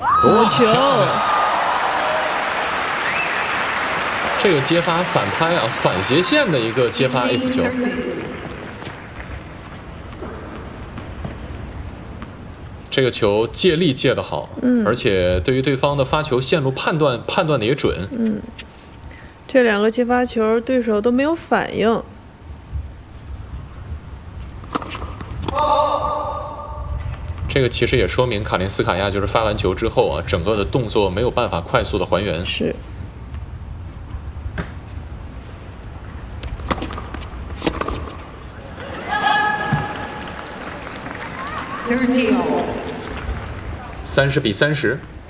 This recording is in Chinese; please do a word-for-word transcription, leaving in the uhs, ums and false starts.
夺球。 这个接发反拍啊，反斜线的一个接发 ace 球。这个球借力借得好， 嗯， 而且对于对方的发球线路判断判断的也准。 嗯，这两个接发球对手都没有反应。 这个其实也说明卡林斯卡娅就是发完球之后啊，整个的动作没有办法快速的还原。 是。 三十比三十。